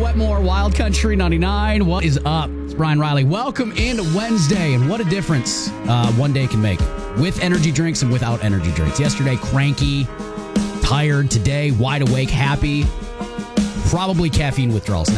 Wetmore, Wild Country 99. What is up? It's Brian Riley. Welcome into Wednesday, and what a difference one day can make with energy drinks and without energy drinks. Yesterday, cranky, tired. Today, wide awake, happy. Probably caffeine withdrawals.